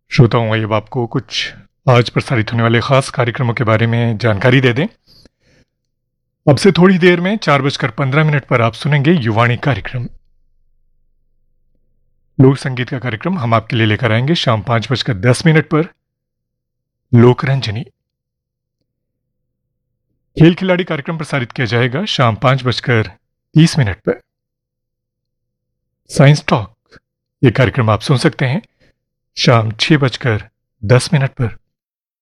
श्रोताओं, आइए अब आपको कुछ आज प्रसारित होने वाले खास कार्यक्रमों के बारे में जानकारी दे दें। अब से थोड़ी देर में 4:15 पर आप सुनेंगे युवाणी कार्यक्रम। लोक संगीत का कार्यक्रम हम आपके लिए लेकर आएंगे शाम 5:10 पर लोकरंजनी। खेल खिलाड़ी कार्यक्रम प्रसारित किया जाएगा शाम 5:30 पर। साइंस टॉक ये कार्यक्रम आप सुन सकते हैं शाम 6:10 पर।